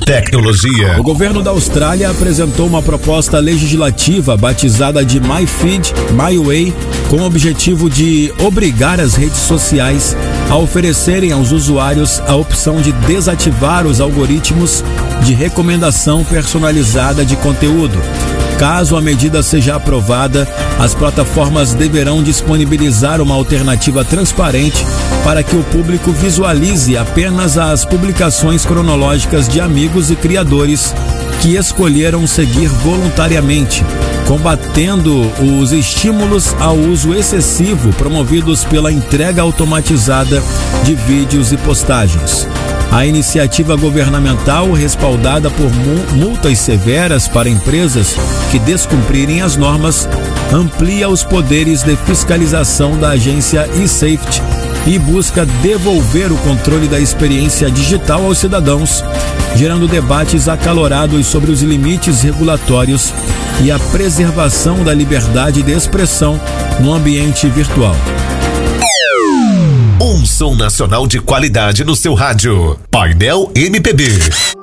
tecnologia. O governo da Austrália apresentou uma proposta legislativa batizada de MyFeed, MyWay, com o objetivo de obrigar as redes sociais a oferecerem aos usuários a opção de desativar os algoritmos de recomendação personalizada de conteúdo. Caso a medida seja aprovada, as plataformas deverão disponibilizar uma alternativa transparente para que o público visualize apenas as publicações cronológicas de amigos e criadores que escolheram seguir voluntariamente, combatendo os estímulos ao uso excessivo promovidos pela entrega automatizada de vídeos e postagens. A iniciativa governamental, respaldada por multas severas para empresas que descumprirem as normas, amplia os poderes de fiscalização da agência eSafety e busca devolver o controle da experiência digital aos cidadãos, gerando debates acalorados sobre os limites regulatórios e a preservação da liberdade de expressão no ambiente virtual. Um som nacional de qualidade no seu rádio. Painel MPB.